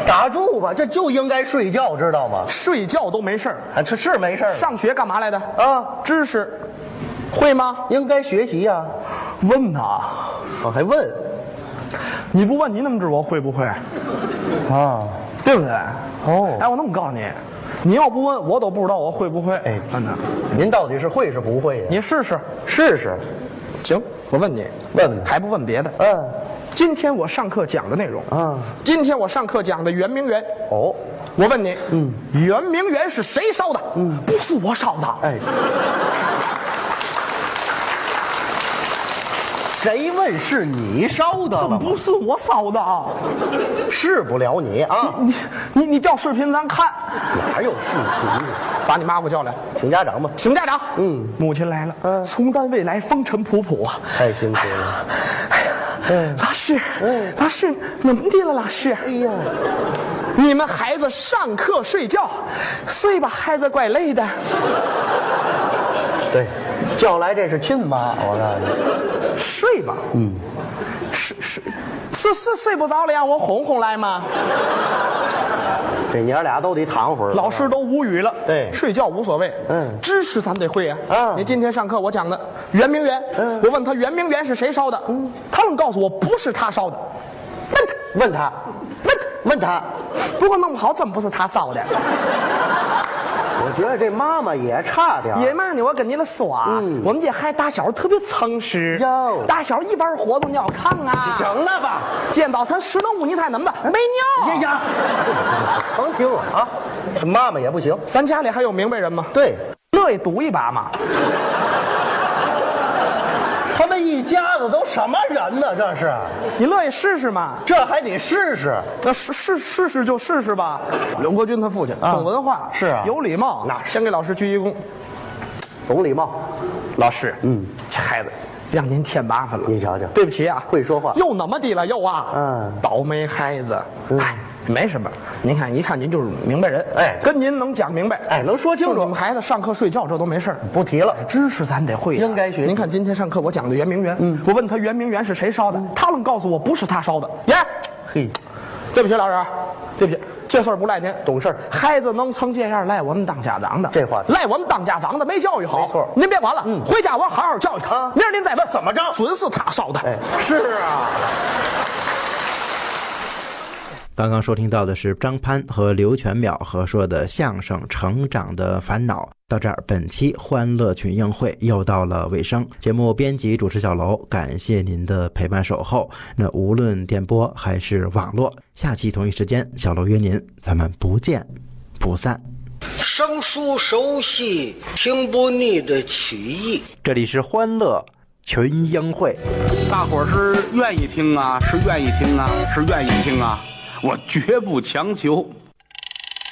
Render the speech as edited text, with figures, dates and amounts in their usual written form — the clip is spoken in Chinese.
打住吧，这就应该睡觉，知道吗？ 睡觉都没事儿， 啊，这是没事儿。 上学干嘛来的？ 啊， 知识会吗？ 应该学习呀。 问呐， 我还问， 你不问你怎么知道我会不会？ 啊， 对不对？ 哦， 哎，我那么告诉你，你要不问我都不知道我会不会。 哎， 真的， 您到底是会是不会呀？ 你试试。 试试。 行，我问你， 问还不问别的？ 嗯， 今天我上课讲的内容啊， 今天我上课讲的圆明园。 哦， 我问你，圆明园是谁烧的？不是我烧的。 哎，谁问是你烧的了吗？ 不是我烧的啊！ 是不了你啊！ 你调视频咱看。 哪有视频？ 把你妈给我叫来， 请家长吧。 请家长。母亲来了。从单位来，风尘仆仆啊， 太辛苦了。 哎呀，老师，老师，怎么的了，老师？ 哎呀， 你们孩子上课睡觉，睡吧，孩子怪累的。 对，叫来这是亲妈，我告诉你。 睡吧。是睡不着了，让我哄哄来吗？ 这娘俩都得躺会儿。 老师都无语了。 对， 睡觉无所谓。知识咱得会啊。你今天上课我讲的圆明园，我问他圆明园是谁烧的，他能告诉我不是他烧的。 问他。 不过弄不好真不是他烧的。 我觉得这妈妈也差点。 也嘛呢？我跟你们说啊，我们这孩子打小特别诚实。哟，打小一玩火都尿炕啊。 行了吧？ 见早晨10能5，你猜怎么的？没尿。 哎呀，甭听我啊，妈妈也不行。 咱家里还有明白人吗？ 对， 乐意赌一把嘛。 他们一家子都什么人呢？这是， 你乐意试试吗？ 这还得试试。 那试试就试试吧。刘国军他父亲懂文化， 是啊， 有礼貌， 那先给老师鞠一躬。 懂礼貌。 老师，这孩子让您添麻烦了。 你瞧瞧， 对不起啊， 会说话。 又那么的了又啊，倒霉孩子。哎，没什么，您看一看您就是明白人。哎，跟您能讲明白， 哎，能说清楚。 你们孩子上课睡觉这都没事儿， 不提了。 知识咱得会， 应该学。 您看今天上课我讲的圆明园，我问他圆明园是谁烧的，他能告诉我不是他烧的。耶， 嘿， 对不起老师，对不起，这事儿不赖您， 懂事。 孩子能成这样，赖我们当家长的。 这话赖我们当家长的没教育好。 没错， 您别管了，回家我好好教育他。明儿您再问怎么着， 准是他烧的。 哎，是啊。 刚刚收听到的是张潘和刘全淼合说的相声《成长的烦恼》。到这儿，本期欢乐群映会又到了尾声。节目编辑主持小楼，感谢您的陪伴守候。那无论电波还是网络，下期同一时间，小楼约您，咱们不见不散。 生疏熟悉，听不腻的曲艺。 这里是欢乐群映会， 大伙儿是愿意听啊，是愿意听啊，是愿意听啊。我绝不强求。